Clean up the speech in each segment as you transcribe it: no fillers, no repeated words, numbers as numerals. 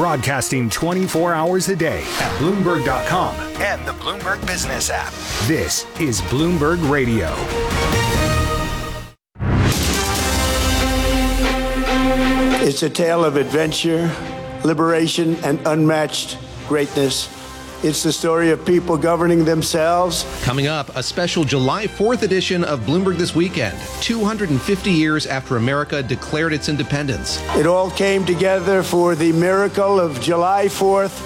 Broadcasting 24 hours a day at Bloomberg.com and the Bloomberg Business app. This is Bloomberg Radio. It's a tale of adventure, liberation, and unmatched greatness. It's the story of people governing themselves. Coming up, a special July 4th edition of Bloomberg This Weekend, 250 years after America declared its independence. It all came together for the miracle of July 4th,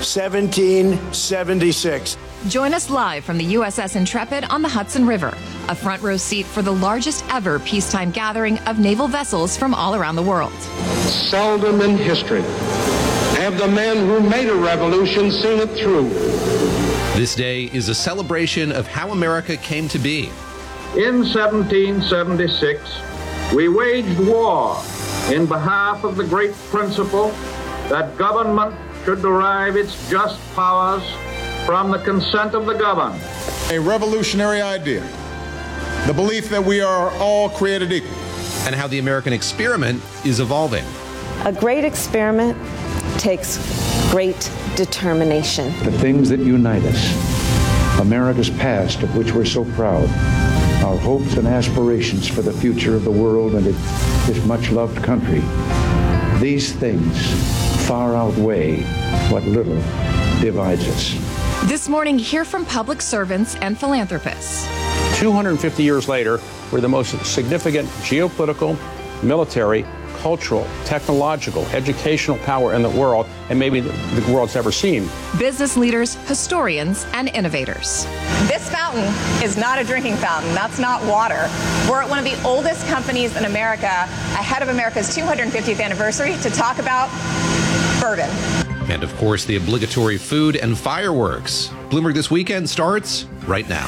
1776. Join us live from the USS Intrepid on the Hudson River, a front row seat for the largest ever peacetime gathering of naval vessels from all around the world. Seldom in history have the men who made a revolution seen it through. This day is a celebration of how America came to be. In 1776, we waged war in behalf of the great principle that government should derive its just powers from the consent of the governed. A revolutionary idea, the belief that we are all created equal. And how the American experiment is evolving. A great experiment takes great determination. The things that unite us, America's past of which we're so proud, our hopes and aspirations for the future of the world and this much-loved country, these things far outweigh what little divides us. This morning, hear from public servants and philanthropists. 250 years later, we're the most significant geopolitical, military, cultural, technological, educational power in the world, and maybe the world's ever seen. Business leaders, historians, and innovators. This fountain is not a drinking fountain. That's not water. We're at one of the oldest companies in America, ahead of America's 250th anniversary, to talk about bourbon. And of course, the obligatory food and fireworks. Bloomberg This Weekend starts right now.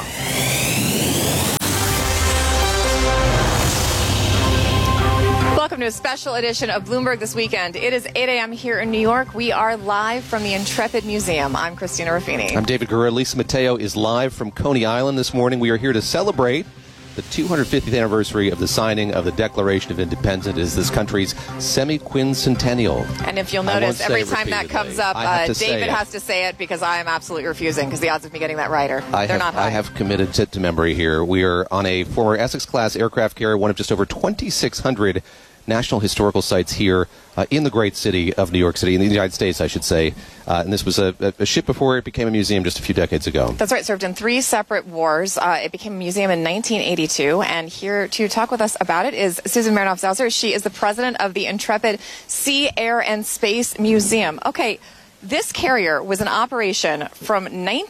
Welcome to a special edition of Bloomberg This Weekend. It is 8 a.m. here in New York. We are live from the Intrepid Museum. I'm Christina Ruffini. I'm David Gura. Lisa Mateo is live from Coney Island this morning. We are here to celebrate the 250th anniversary of the signing of the Declaration of Independence. It is this country's semi-quincentennial. And if you'll notice, every time that comes up, David has to say it because I am absolutely refusing because the odds of me getting that right they're not high. I have committed to memory here. We are on a former Essex-class aircraft carrier, one of just over 2,600 National Historical Sites here in the great city of New York City, in the United States, I should say. And this was a ship before it became a museum just a few decades ago. That's right. Served in 3 separate wars. It became a museum in 1982. And here to talk with us about it is Susan Marinoff-Zauser. She is the president of the Intrepid Sea, Air, and Space Museum. Okay, this carrier was in operation from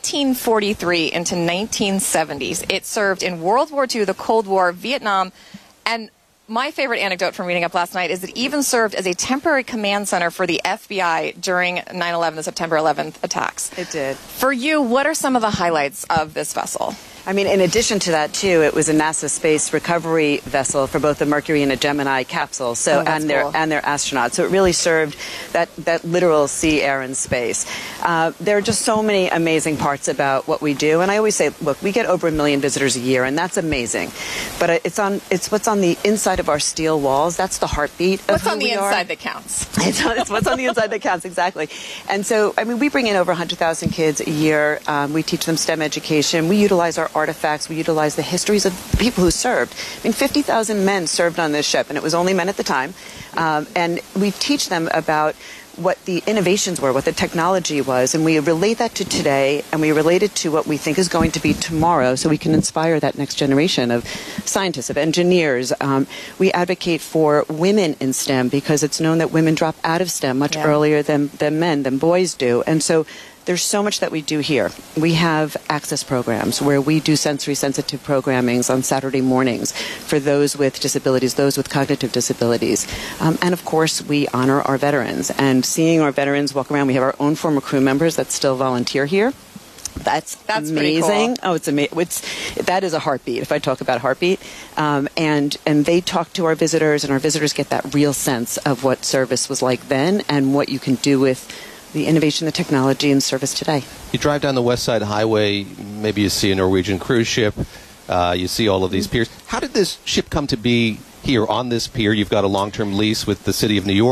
1943 into 1970s. It served in World War II, the Cold War, Vietnam, and my favorite anecdote from reading up last night is it even served as a temporary command center for the FBI during 9/11, the September 11th attacks. It did. For you, what are some of the highlights of this vessel? I mean, in addition to that, too, it was a NASA space recovery vessel for both the Mercury and a Gemini capsule, so and their astronauts. So it really served that literal sea, air, and space. There are just so many amazing parts about what we do, and I always say, look, we get over 1 million visitors a year, and that's amazing. But it's what's on the inside of our steel walls. That's the heartbeat of who we are. What's on the inside that counts? It's what's on the inside that counts, exactly. And so, I mean, we bring in over 100,000 kids a year. We teach them STEM education. We utilize our artifacts. We utilize the histories of the people who served. I mean, 50,000 men served on this ship, and it was only men at the time. And we teach them about what the innovations were, what the technology was, and we relate that to today, and we relate it to what we think is going to be tomorrow, so we can inspire that next generation of scientists, of engineers. We advocate for women in STEM because it's known that women drop out of STEM much earlier than boys do, and so there's so much that we do here. We have access programs where we do sensory sensitive programmings on Saturday mornings for those with disabilities, those with cognitive disabilities. And of course, we honor our veterans. And seeing our veterans walk around, we have our own former crew members that still volunteer here. That's amazing. Cool. Oh, it's amazing. That is a heartbeat, if I talk about heartbeat. And they talk to our visitors, and our visitors get that real sense of what service was like then and what you can do with the innovation, the technology, and service today. You drive down the West Side Highway, maybe you see a Norwegian cruise ship, you see all of these piers. How did this ship come to be here on this pier? You've got a long-term lease with the City of New York.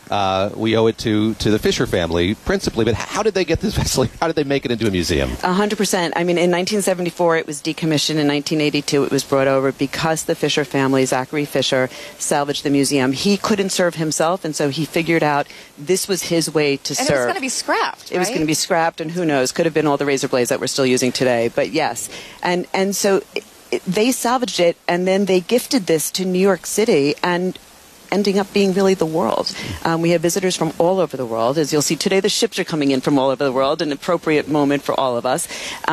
we owe it to the Fisher family principally. But how did they get this vessel? How did they make it into a museum? 100%. I mean, in 1974, it was decommissioned. In 1982, it was brought over because the Fisher family, Zachary Fisher, salvaged the museum. He couldn't serve himself, and so he figured out this was his way to serve. And it was going to be scrapped, right? It was going to be scrapped, and who knows, could have been all the razor blades that we're still using today. But yes. And so they salvaged it, and then they gifted this to New York City, and ending up being really the world. We have visitors from all over the world. As you'll see today, the ships are coming in from all over the world, an appropriate moment for all of us.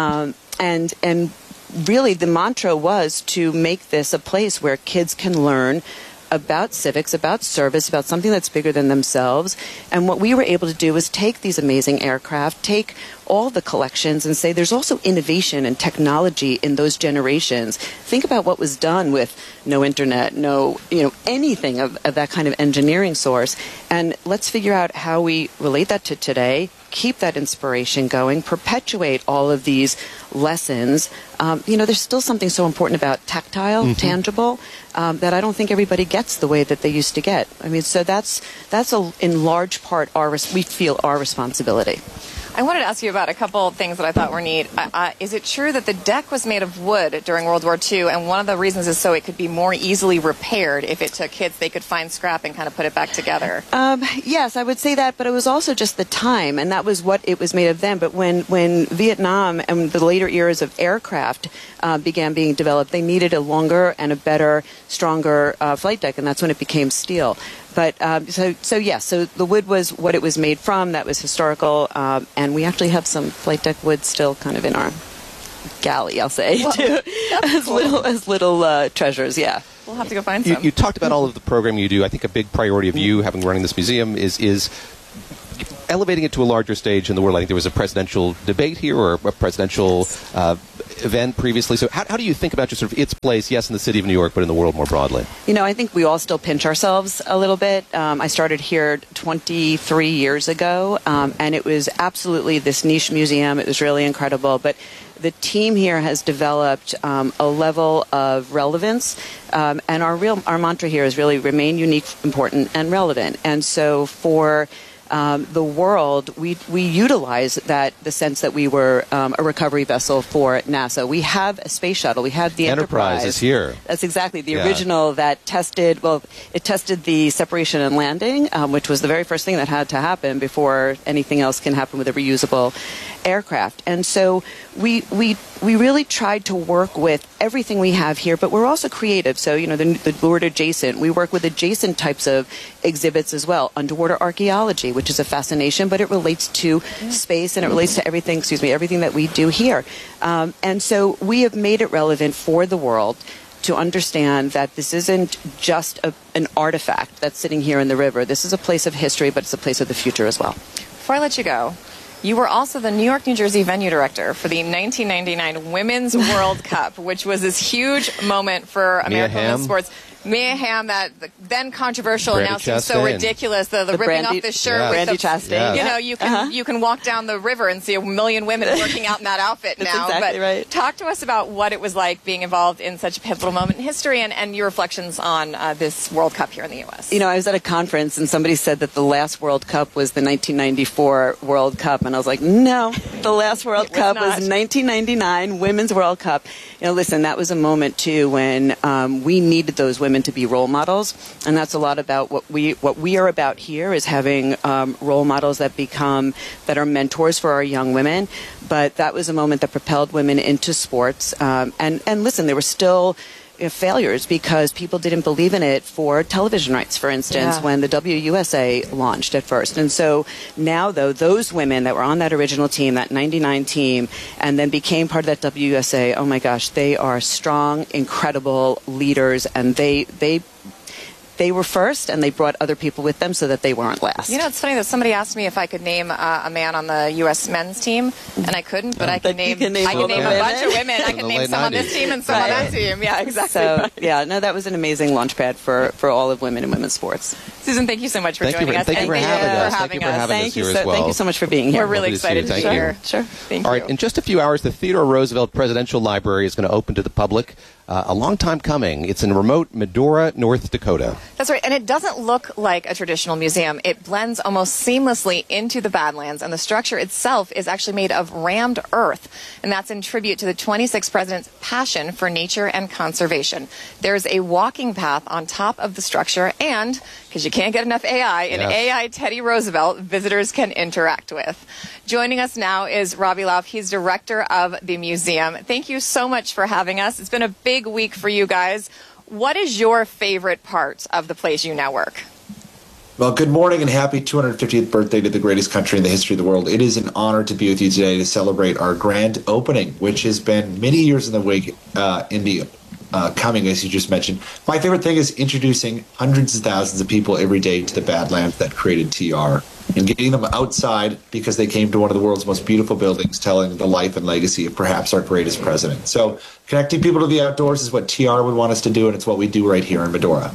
And really the mantra was to make this a place where kids can learn about civics, about service, about something that's bigger than themselves. And what we were able to do was take these amazing aircraft, take all the collections, and say there's also innovation and technology in those generations. Think about what was done with no internet, no, anything of that kind of engineering source. And let's figure out how we relate that to today, keep that inspiration going, perpetuate all of these lessons. There's still something so important about tactile, tangible, that I don't think everybody gets the way that they used to get. I mean, so that's in large part we feel our responsibility. I wanted to ask you about a couple of things that I thought were neat. Is it true that the deck was made of wood during World War II, and one of the reasons is so it could be more easily repaired if it took hits, they could find scrap and kind of put it back together? Yes, I would say that, but it was also just the time, and that was what it was made of then. But when Vietnam and the later eras of aircraft began being developed, they needed a longer and a better, stronger flight deck, and that's when it became steel. But so the wood was what it was made from. That was historical, and we actually have some flight deck wood still kind of in our galley, I'll say, too, as little treasures. Yeah, we'll have to go find some. You talked about all of the programming you do. I think a big priority of you, having running this museum, is elevating it to a larger stage in the world. I think there was a presidential debate here, or a presidential event previously. So how do you think about just sort of its place, yes, in the city of New York, but in the world more broadly? I think we all still pinch ourselves a little bit. I started here 23 years ago, and it was absolutely this niche museum. It was really incredible. But the team here has developed a level of relevance, and our mantra here is really remain unique, important, and relevant. And so for the world, we utilize the sense that we were a recovery vessel for NASA. We have a space shuttle. We have the Enterprise is here. That's exactly the original that tested the separation and landing, which was the very first thing that had to happen before anything else can happen with a reusable aircraft. And so we really tried to work with everything we have here, but we're also creative. So, the word adjacent, we work with adjacent types of exhibits as well. Underwater archaeology, which is a fascination, but it relates to space and it relates to everything that we do here. And so we have made it relevant for the world to understand that this isn't just an artifact that's sitting here in the river. This is a place of history, but it's a place of the future as well. Before I let you go, you were also the New York, New Jersey venue director for the 1999 Women's World Cup, which was this huge moment for American women's sports. Mia Hamm, that then controversial, Brandy now seems so Chastain. ridiculous. The ripping off the shirt with Brandy Chastain. You can walk down the river and see 1 million women working out in that outfit That's now. exactly right. Talk to us about what it was like being involved in such a pivotal moment in history and your reflections on this World Cup here in the U.S. I was at a conference and somebody said that the last World Cup was the 1994 World Cup, and I was like, no, the last World Cup was 1999 Women's World Cup. Listen, that was a moment too when we needed those women to be role models, and that's a lot about what we are about here is having role models that are mentors for our young women. But that was a moment that propelled women into sports, and listen, there were still failures because people didn't believe in it for television rights, for instance, when the WUSA launched at first. And so now, though, those women that were on that original team, that 99 team, and then became part of that WUSA, oh my gosh, they are strong, incredible leaders, and they were first, and they brought other people with them so that they weren't last. It's funny that somebody asked me if I could name a man on the U.S. men's team, and I couldn't, but I can name a bunch of women. I can name some on this team and some on that team. Yeah, exactly. So, that was an amazing launch pad for all of women in women's sports. Susan, thank you so much for joining us. Thank you for having us. Thank you for having us here as well. Thank you so much for being here. We're really excited to share. Sure. Thank you. All right, in just a few hours, the Theodore Roosevelt Presidential Library is going to open to the public. A long time coming. It's in remote Medora, North Dakota. That's right, and it doesn't look like a traditional museum. It blends almost seamlessly into the Badlands, and the structure itself is actually made of rammed earth, and that's in tribute to the 26th president's passion for nature and conservation. There's a walking path on top of the structure, and, because you can't get enough AI, an AI Teddy Roosevelt visitors can interact with. Joining us now is Robbie Lauf. He's director of the museum. Thank you so much for having us. It's been a big week for you guys. What is your favorite part of the place you now work? Well, good morning and happy 250th birthday to the greatest country in the history of the world. It is an honor to be with you today to celebrate our grand opening, which has been many years in the wake coming, as you just mentioned. My favorite thing is introducing hundreds of thousands of people every day to the Badlands that created TR and getting them outside because they came to one of the world's most beautiful buildings telling the life and legacy of perhaps our greatest president. So connecting people to the outdoors is what TR would want us to do, and it's what we do right here in Medora.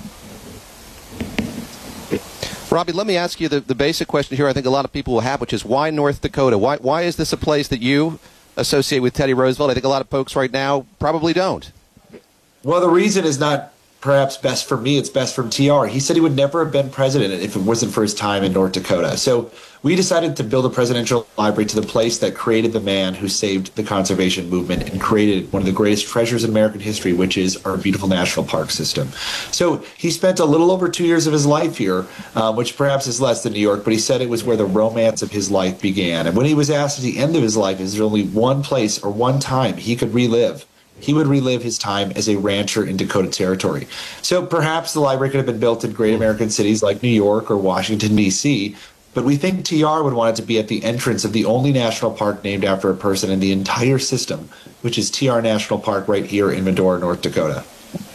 Robbie, let me ask you the basic question here I think a lot of people will have, which is why North Dakota? Why is this a place that you associate with Teddy Roosevelt? I think a lot of folks right now probably don't. Well, the reason is not perhaps best for me, it's best from TR. He said he would never have been president if it wasn't for his time in North Dakota. So we decided to build a presidential library to the place that created the man who saved the conservation movement and created one of the greatest treasures in American history, which is our beautiful national park system. So he spent a little over 2 years of his life here, which perhaps is less than New York, but he said it was where the romance of his life began. And when he was asked at the end of his life, is there only one place or one time he could relive, he would relive his time as a rancher in Dakota Territory. So perhaps the library could have been built in great American cities like New York or Washington, D.C., but we think TR would want it to be at the entrance of the only national park named after a person in the entire system, which is TR National Park right here in Medora, North Dakota.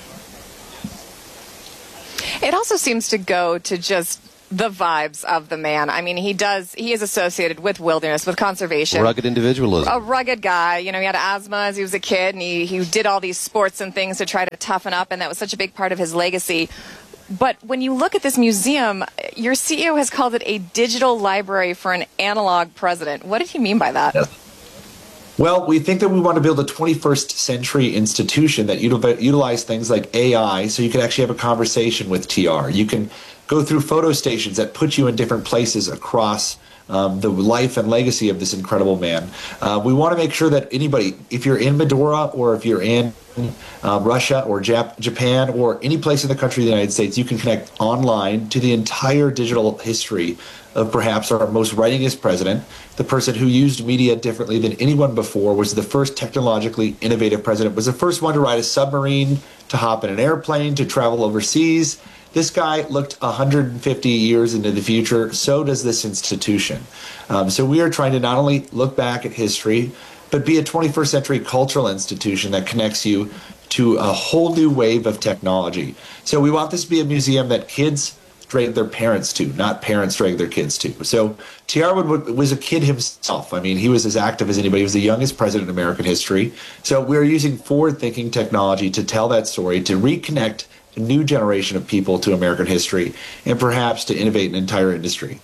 It also seems to go to just the vibes of the man. I mean, he is associated with wilderness, with conservation. Rugged individualism. A rugged guy. You know, he had asthma as he was a kid, and he did all these sports and things to try to toughen up, and that was such a big part of his legacy. But when you look at this museum, your CEO has called it a digital library for an analog president. What did he mean by that? Well, we think that we want to build a 21st century institution that utilize things like AI so you can actually have a conversation with TR. You can go through photo stations that put you in different places across the life and legacy of this incredible man. We want to make sure that anybody, if you're in Medora or if you're in Russia or Japan or any place in the country of the United States, you can connect online to the entire digital history of perhaps our most writingest president, the person who used media differently than anyone before, was the first technologically innovative president, was the first one to ride a submarine, to hop in an airplane, to travel overseas. This guy looked 150 years into the future. So does this institution. So we are trying to not only look back at history, but be a 21st century cultural institution that connects you to a whole new wave of technology. So we want this to be a museum that kids drag their parents to, not parents drag their kids to. So TR was a kid himself. I mean, he was as active as anybody. He was the youngest president in American history. So we're using forward-thinking technology to tell that story, to reconnect a new generation of people to American history, and perhaps to innovate an entire industry.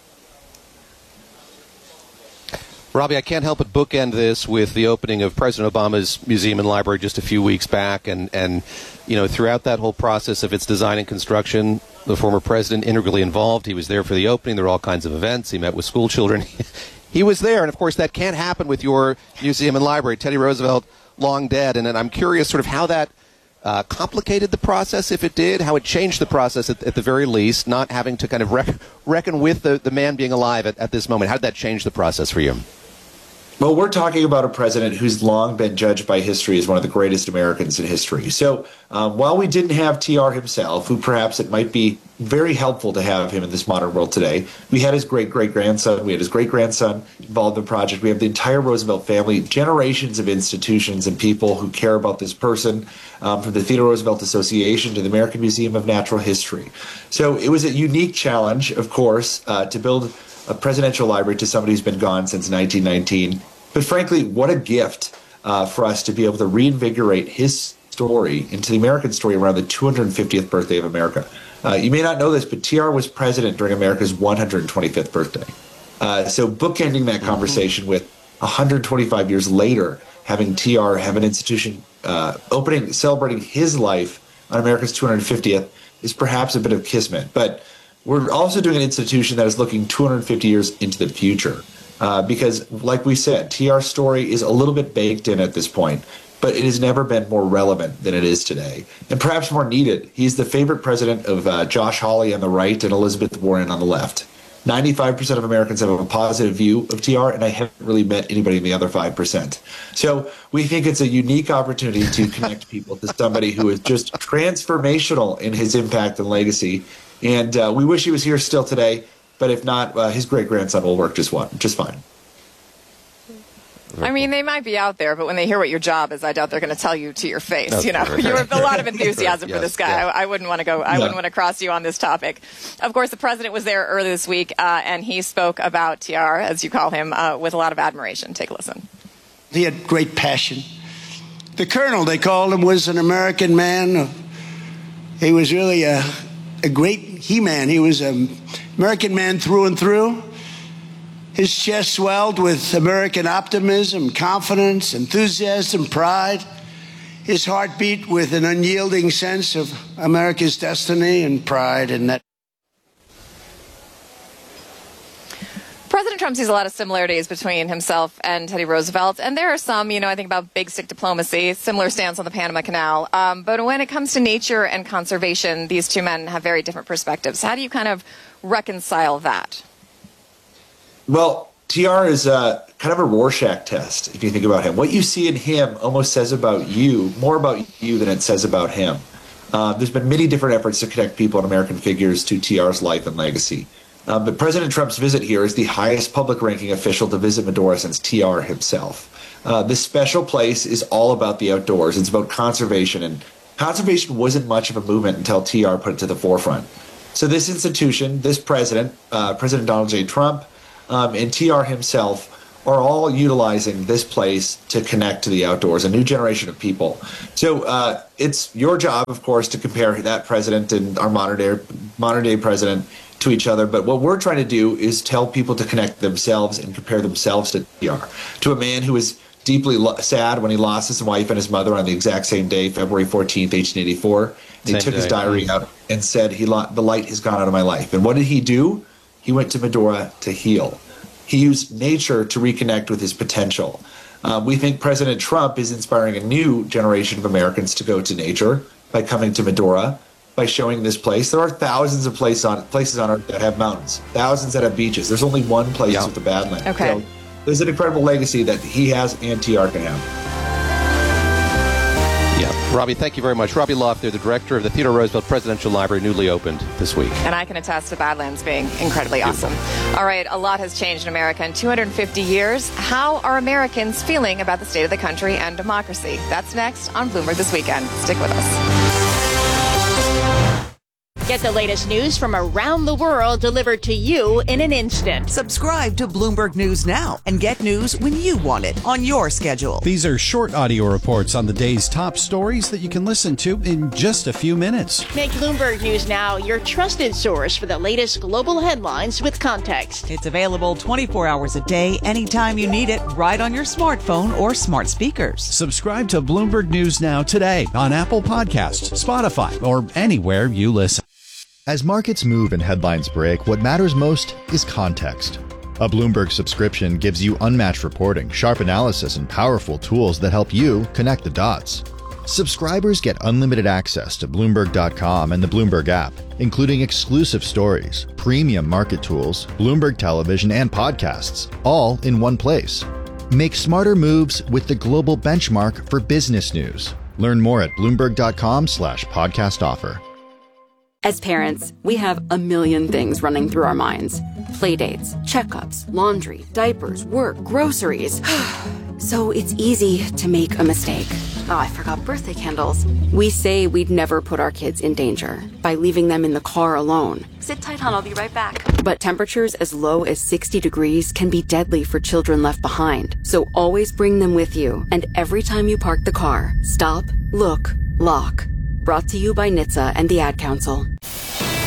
Robbie, I can't help but bookend this with the opening of President Obama's museum and library just a few weeks back, and you know, throughout that whole process of its design and construction, the former president integrally involved. He was there for the opening. There were all kinds of events. He met with school children. He was there, and of course that can't happen with your museum and library. Teddy Roosevelt, long dead, and I'm curious sort of how that complicated the process, if it did, how it changed the process at the very least, not having to kind of reckon with the man being alive at this moment. How did that change the process for you? Well, we're talking about a president who's long been judged by history as one of the greatest Americans in history. So while we didn't have TR himself, who perhaps it might be very helpful to have him in this modern world today, we had his great-great-grandson. We had his great-grandson involved in the project. We have the entire Roosevelt family, generations of institutions and people who care about this person, from the Theodore Roosevelt Association to the American Museum of Natural History. So it was a unique challenge, of course, to build a presidential library to somebody who's been gone since 1919. But frankly, what a gift for us to be able to reinvigorate his story into the American story around the 250th birthday of America. You may not know this, but TR was president during America's 125th birthday. So bookending that conversation with 125 years later, having TR have an institution celebrating his life on America's 250th is perhaps a bit of kismet. But we're also doing an institution that is looking 250 years into the future. Because, like we said, TR's story is a little bit baked in at this point, but it has never been more relevant than it is today, and perhaps more needed. He's the favorite president of Josh Hawley on the right and Elizabeth Warren on the left. 95% of Americans have a positive view of TR, and I haven't really met anybody in the other 5%. So we think it's a unique opportunity to connect people to somebody who is just transformational in his impact and legacy. And we wish he was here still today, but if not, his great-grandson will work just fine. I mean, they might be out there, but when they hear what your job is, I doubt they're going to tell you to your face. That's You have a lot of enthusiasm Yes, for this guy. yeah. I wouldn't want to go. I wouldn't want to cross you on this topic. Of course, the president was there earlier this week, and he spoke about TR, as you call him, with a lot of admiration. Take a listen. He had great passion. The colonel, they called him, was an American man. He was really a great he-man. He was an American man through and through. His chest swelled with American optimism, confidence, enthusiasm, pride. His heart beat with an unyielding sense of America's destiny and pride in that. President Trump sees a lot of similarities between himself and Teddy Roosevelt, and there are some, I think about big stick diplomacy, similar stance on the Panama Canal. But when it comes to nature and conservation, these two men have very different perspectives. How do you kind of reconcile that? Well, TR is kind of a Rorschach test, if you think about him. What you see in him almost says about you, more about you than it says about him. There's been many different efforts to connect people and American figures to TR's life and legacy. But President Trump's visit here is the highest public-ranking official to visit Medora since TR himself. This special place is all about the outdoors. It's about conservation, and conservation wasn't much of a movement until TR put it to the forefront. So this institution, this president, President Donald J. Trump, and TR himself are all utilizing this place to connect to the outdoors, a new generation of people. So it's your job, of course, to compare that president and our modern day president to each other. But what we're trying to do is tell people to connect themselves and compare themselves to TR, to a man who was deeply sad when he lost his wife and his mother on the exact same day, February 14th, 1884. And he took his diary out and said, the light has gone out of my life. And what did he do? He went to Medora to heal. He used nature to reconnect with his potential. We think President Trump is inspiring a new generation of Americans to go to nature by coming to Medora, by showing this place. There are thousands of places on Earth that have mountains, thousands that have beaches. There's only one place with the Badlands. Okay. So there's an incredible legacy that he has and TR can have. Yeah. Robbie, thank you very much. Robbie Lofter, the director of the Theodore Roosevelt Presidential Library, newly opened this week. And I can attest to Badlands being incredibly awesome. All right, a lot has changed in America in 250 years. How are Americans feeling about the state of the country and democracy? That's next on Bloomberg This Weekend. Stick with us. Get the latest news from around the world delivered to you in an instant. Subscribe to Bloomberg News now and get news when you want it on your schedule. These are short audio reports on the day's top stories that you can listen to in just a few minutes. Make Bloomberg News Now your trusted source for the latest global headlines with context. It's available 24 hours a day, anytime you need it, right on your smartphone or smart speakers. Subscribe to Bloomberg News Now today on Apple Podcasts, Spotify, or anywhere you listen. As markets move and headlines break, what matters most is context. A Bloomberg subscription gives you unmatched reporting, sharp analysis, and powerful tools that help you connect the dots. Subscribers get unlimited access to Bloomberg.com and the Bloomberg app, including exclusive stories, premium market tools, Bloomberg television, and podcasts, all in one place. Make smarter moves with the global benchmark for business news. Learn more at Bloomberg.com/podcast offer. As parents, we have a million things running through our minds. Playdates, checkups, laundry, diapers, work, groceries. So it's easy to make a mistake. Oh, I forgot birthday candles. We say we'd never put our kids in danger by leaving them in the car alone. Sit tight, hon, I'll be right back. But temperatures as low as 60 degrees can be deadly for children left behind. So always bring them with you. And every time you park the car, stop, look, lock. Brought to you by NHTSA and the Ad Council.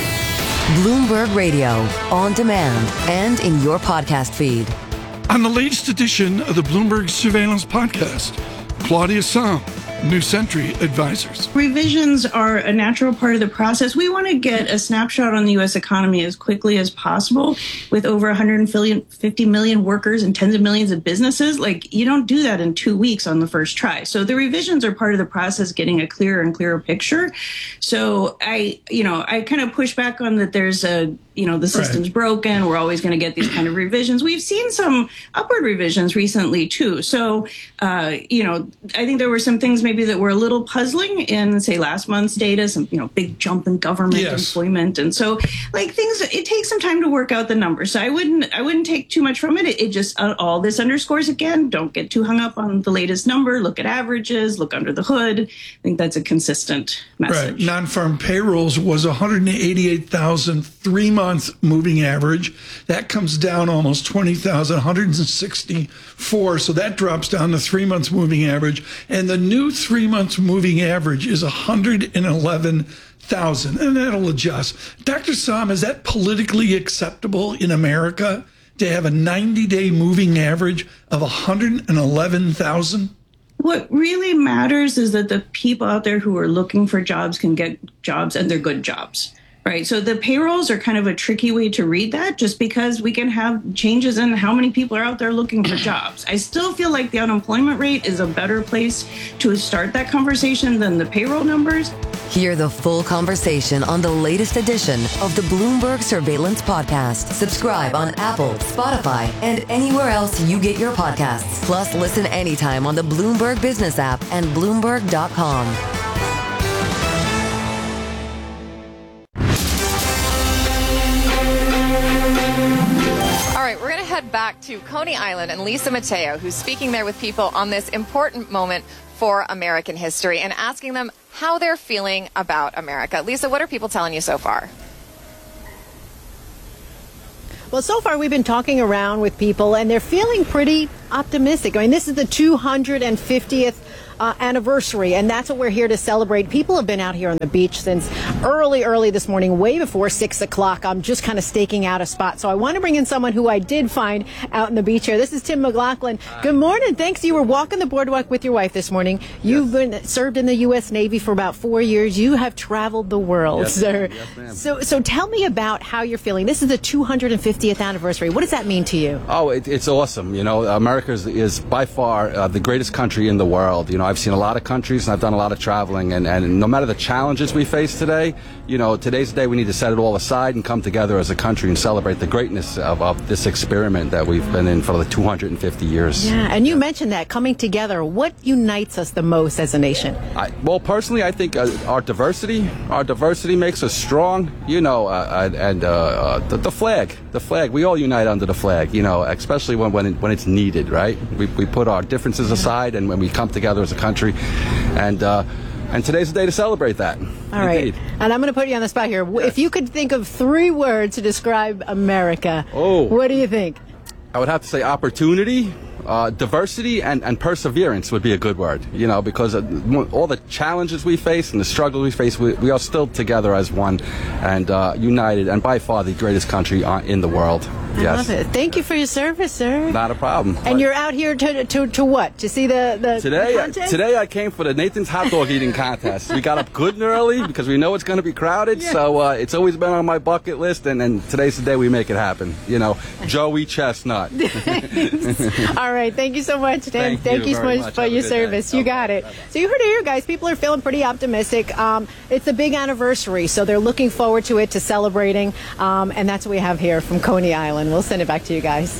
Bloomberg Radio, on demand and in your podcast feed. On the latest edition of the Bloomberg Surveillance Podcast, Claudia Sahm, New Century Advisors. Revisions are a natural part of the process. We want to get a snapshot on the U.S. economy as quickly as possible with over 150 million workers and tens of millions of businesses. Like, you don't do that in 2 weeks on the first try. So the revisions are part of the process, getting a clearer and clearer picture. So I kind of push back on that there's the system's broken. We're always going to get these kind of revisions. We've seen some upward revisions recently, too. So, I think there were some things maybe that were a little puzzling in, say, last month's data, some, big jump in government employment. And so, it takes some time to work out the numbers. So I wouldn't take too much from it. It just, all this underscores, again, don't get too hung up on the latest number. Look at averages, look under the hood. I think that's a consistent message. Right. Non-farm payrolls was 188,000 3-month moving average. That comes down almost 20,000, 164. So that drops down to 3 months moving average. And the new 3 months moving average is 111,000. And that'll adjust. Dr. Sahm, is that politically acceptable in America to have a 90-day moving average of 111,000? What really matters is that the people out there who are looking for jobs can get jobs, and they're good jobs. Right. So the payrolls are kind of a tricky way to read that, just because we can have changes in how many people are out there looking for jobs. I still feel like the unemployment rate is a better place to start that conversation than the payroll numbers. Hear the full conversation on the latest edition of the Bloomberg Surveillance Podcast. Subscribe on Apple, Spotify, and anywhere else you get your podcasts. Plus, listen anytime on the Bloomberg Business app and Bloomberg.com. We're going to head back to Coney Island and Lisa Mateo, who's speaking there with people on this important moment for American history and asking them how they're feeling about America. Lisa, what are people telling you so far? Well, so far we've been talking around with people and they're feeling pretty optimistic. I mean, this is the 250th anniversary, and that's what we're here to celebrate. People have been out here on the beach since early this morning, way before 6 o'clock. I'm just kind of staking out a spot. So I want to bring in someone who I did find out on the beach here. This is Tim McLaughlin. Good morning. Thanks. You were walking the boardwalk with your wife this morning. You've been served in the U.S. Navy for about 4 years. You have traveled the world, sir. Yes, ma'am. So tell me about how you're feeling. This is the 250th anniversary. What does that mean to you? Oh, it's awesome. America is by far the greatest country in the world. I've seen a lot of countries and I've done a lot of traveling, and no matter the challenges we face today, today's the day we need to set it all aside and come together as a country and celebrate the greatness of this experiment that we've been in for the 250 years. Yeah, and you mentioned that, coming together. What unites us the most as a nation? Well, personally, I think our diversity makes us strong, and the flag, we all unite under the flag, especially when it's needed, right? We put our differences aside, and when we come together as a country, and today's the day to celebrate that. All right. And I'm going to put you on the spot here. Yes. If you could think of 3 words to describe America, what do you think? I would have to say opportunity, diversity, and perseverance would be a good word, because all the challenges we face and the struggles we face, we are still together as one and united, and by far the greatest country in the world. I love it. Thank you for your service, sir. Not a problem. And you're out here to what? To see the contest? Today I came for the Nathan's Hot Dog Eating Contest. We got up good and early because we know it's going to be crowded, so it's always been on my bucket list, and today's the day we make it happen. Joey Chestnut. All right. Thank you so much, Tim. Thank you so much for your service. You got it. So you heard it here, guys. People are feeling pretty optimistic. It's a big anniversary, so they're looking forward to it, to celebrating, and that's what we have here from Coney Island. We'll send it back to you guys.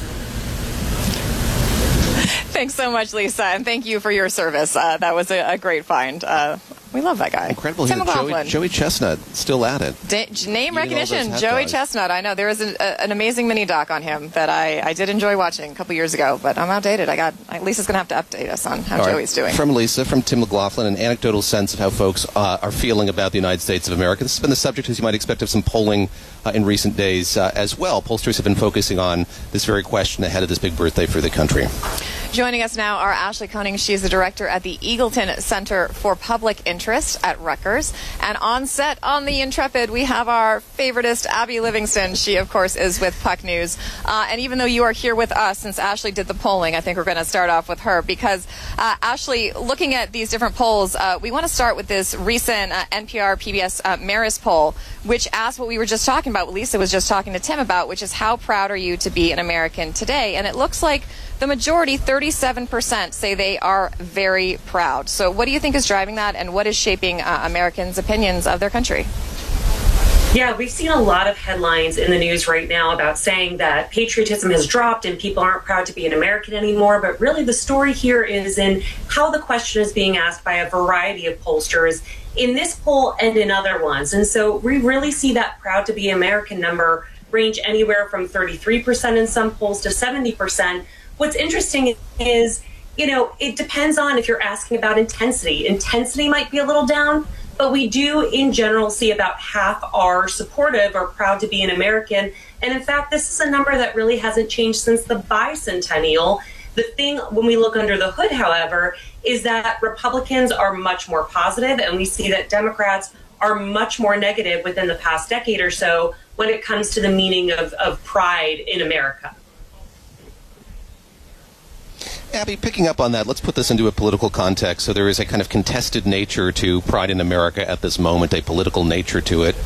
Thanks so much, Lisa, and thank you for your service. That was a great find. We love that guy. Incredible. Tim McLaughlin. Joey Chestnut, still at it. Name recognition, Joey Chestnut. I know. There was an amazing mini doc on him that I did enjoy watching a couple years ago, but I'm outdated. Lisa's going to have to update us on how Joey's doing. From Lisa, from Tim McLaughlin, an anecdotal sense of how folks are feeling about the United States of America. This has been the subject, as you might expect, of some polling in recent days as well. Pollsters have been focusing on this very question ahead of this big birthday for the country. Joining us now are Ashley Koenig. She is the director at the Eagleton Center for Public Interest at Rutgers. And on set on the Intrepid, we have our favoritist, Abby Livingston. She, of course, is with Puck News. And even though you are here with us, since Ashley did the polling, I think we're going to start off with her. Because, Ashley, looking at these different polls, we want to start with this recent NPR PBS Marist poll, which asked what we were just talking about, what Lisa was just talking to Tim about, which is how proud are you to be an American today? And it looks like the majority, 37%, say they are very proud. So what do you think is driving that, and what is shaping Americans' opinions of their country? Yeah, we've seen a lot of headlines in the news right now about saying that patriotism has dropped and people aren't proud to be an American anymore. But really the story here is in how the question is being asked by a variety of pollsters in this poll and in other ones. And so we really see that proud to be American number range anywhere from 33% in some polls to 70%. What's interesting is, it depends on if you're asking about intensity. Intensity might be a little down, but we do in general see about half are supportive or proud to be an American. And in fact, this is a number that really hasn't changed since the bicentennial. The thing when we look under the hood, however, is that Republicans are much more positive, and we see that Democrats are much more negative within the past decade or so when it comes to the meaning of pride in America. Abby, picking up on that, let's put this into a political context. So there is a kind of contested nature to Pride in America at this moment, a political nature to it.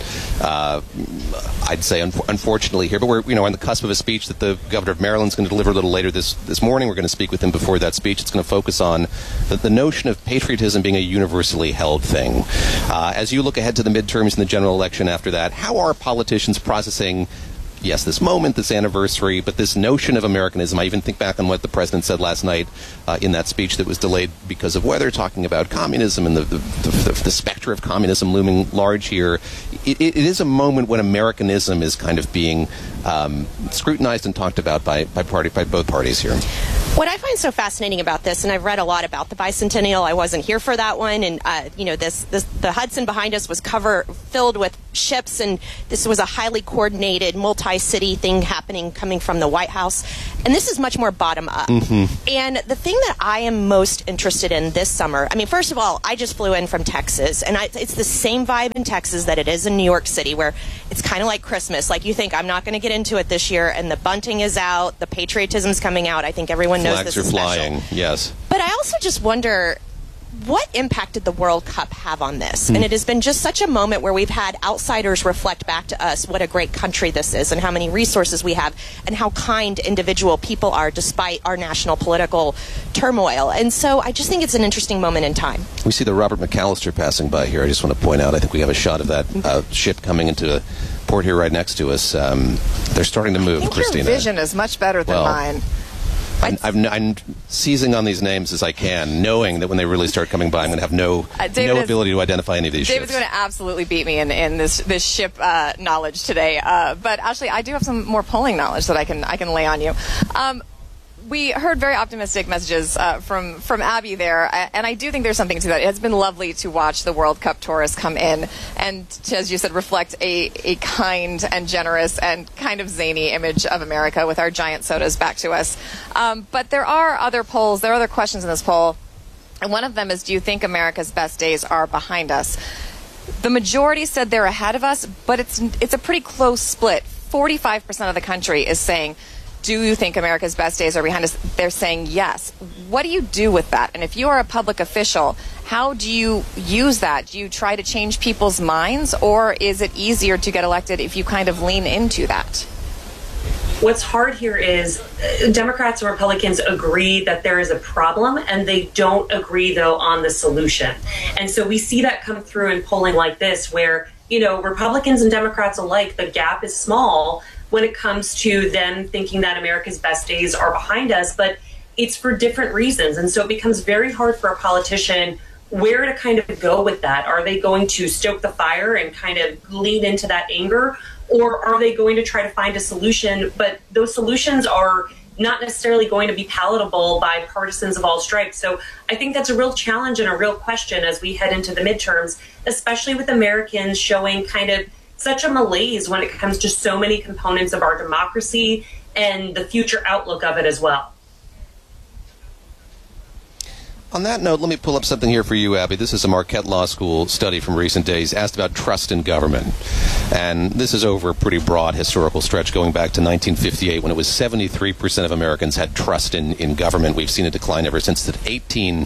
I'd say, unfortunately, here, but we're on the cusp of a speech that the governor of Maryland's going to deliver a little later this morning. We're going to speak with him before that speech. It's going to focus on the notion of patriotism being a universally held thing. As you look ahead to the midterms and the general election after that, how are politicians processing, yes, this moment, this anniversary, but this notion of Americanism? I even think back on what the president said last night in that speech that was delayed because of weather, talking about communism and the specter of communism looming large here. It is a moment when Americanism is kind of being scrutinized and talked about by both parties here. What I find so fascinating about this, and I've read a lot about the bicentennial, I wasn't here for that one, and the Hudson behind us was filled with ships, and this was a highly coordinated multi-city thing coming from the White House, and this is much more bottom up. Mm-hmm. And the thing that I am most interested in this summer, first of all, I just flew in from Texas, and it's the same vibe in Texas that it is in New York City, where it's kind of like Christmas. Like, you think, I'm not going to get into it this year, and the bunting is out, the patriotism's coming out. I think everyone knows this is special. Flags are flying, yes. But I also just wonder, what impact did the World Cup have on this? And it has been just such a moment where we've had outsiders reflect back to us what a great country this is and how many resources we have and how kind individual people are despite our national political turmoil. And so I just think it's an interesting moment in time. We see the Robert McAllister passing by here. I just want to point out, I think we have a shot of that ship coming into a port here right next to us. They're starting to move, I think Christina. Your vision is much better than mine. I'm seizing on these names as I can, knowing that when they really start coming by, I'm going to have no ability to identify any of these David's ships. going to absolutely beat me in this ship knowledge today. But actually, I do have some more polling knowledge that I can lay on you. We heard very optimistic messages from Abby there, and I do think there's something to that. It has been lovely to watch the World Cup tourists come in and, as you said, reflect a kind and generous and kind of zany image of America with our giant sodas back to us. But there are other polls, there are other questions in this poll, and one of them is, do you think America's best days are behind us? The majority said they're ahead of us, but it's a pretty close split. 45% of the country is saying, do you think America's best days are behind us? They're saying yes. What do you do with that? And if you are a public official, how do you use that? Do you try to change people's minds, or is it easier to get elected if you kind of lean into that? What's hard here is Democrats and Republicans agree that there is a problem, and they don't agree, though, on the solution. And so we see that come through in polling like this, where, Republicans and Democrats alike, the gap is small when it comes to them thinking that America's best days are behind us, but it's for different reasons. And so it becomes very hard for a politician where to kind of go with that. Are they going to stoke the fire and kind of lean into that anger, or are they going to try to find a solution? But those solutions are not necessarily going to be palatable by partisans of all stripes. So I think that's a real challenge and a real question as we head into the midterms, especially with Americans showing kind of such a malaise when it comes to so many components of our democracy and the future outlook of it as well. On that note, let me pull up something here for you, Abby. This is a Marquette Law School study from recent days, asked about trust in government. And this is over a pretty broad historical stretch going back to 1958 when it was 73% of Americans had trust in government. We've seen a decline ever since to 18%.